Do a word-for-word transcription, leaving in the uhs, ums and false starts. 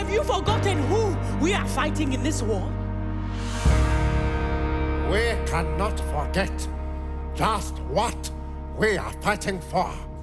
Have you forgotten who we are fighting in this war? We cannot forget just what we are fighting for.